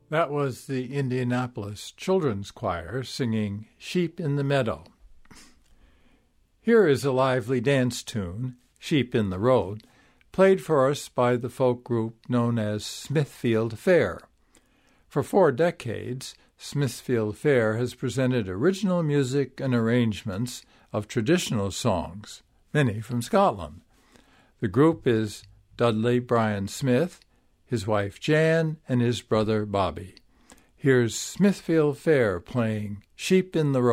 That was the Indianapolis Children's Choir singing Sheep in the Meadow. Here is a lively dance tune, Sheep in the Road, played for us by the folk group known as Smithfield Fair. For 4 decades, Smithfield Fair has presented original music and arrangements of traditional songs, many from Scotland. The group is Dudley Brian Smith, his wife Jan, and his brother Bobby. Here's Smithfield Fair playing Sheep in the Road.